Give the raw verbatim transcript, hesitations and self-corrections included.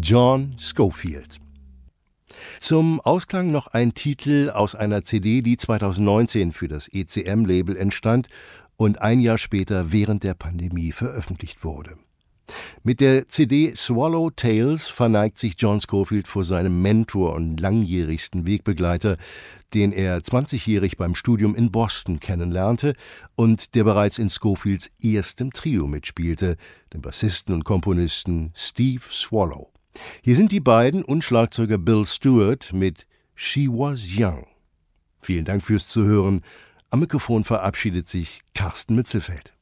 John Scofield. Zum Ausklang noch ein Titel aus einer C D, die zweitausendneunzehn für das E C M-Label entstand und ein Jahr später während der Pandemie veröffentlicht wurde. Mit der C D Swallow Tales verneigt sich John Scofield vor seinem Mentor und langjährigsten Wegbegleiter, den er zwanzigjährig beim Studium in Boston kennenlernte und der bereits in Scofields erstem Trio mitspielte, dem Bassisten und Komponisten Steve Swallow. Hier sind die beiden und Schlagzeuger Bill Stewart mit She Was Young. Vielen Dank fürs Zuhören. Am Mikrofon verabschiedet sich Carsten Mützelfeld.